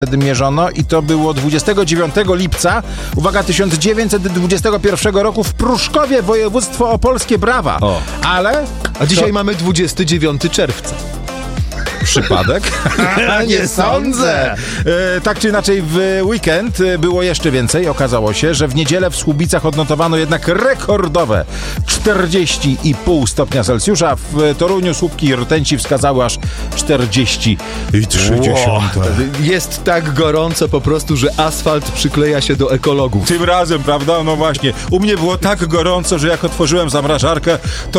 wtedy mierzono i to było 29 lipca, uwaga, 1921 roku w Pruszkowie, województwo opolskie. Brawa. Ale... A dzisiaj mamy 29 czerwca. Przypadek? Nie sądzę. Tak czy inaczej w weekend było jeszcze więcej. Okazało się, że w niedzielę w Słubicach odnotowano jednak rekordowe 40,5 stopnia Celsjusza. W Toruniu słupki i rtęci wskazały aż 40,3. Wow. Jest tak gorąco po prostu, że asfalt przykleja się do ekologów. Tym razem, prawda? No właśnie. U mnie było tak gorąco, że jak otworzyłem zamrażarkę, to